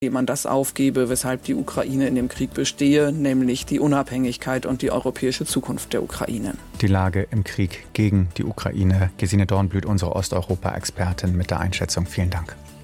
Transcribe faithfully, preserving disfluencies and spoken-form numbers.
man das aufgebe, weshalb die Ukraine in dem Krieg bestehe, nämlich die Unabhängigkeit und die europäische Zukunft der Ukraine. Die Lage im Krieg gegen die Ukraine. Gesine Dornblüt, unsere Osteuropa-Expertin mit der Einschätzung. Vielen Dank.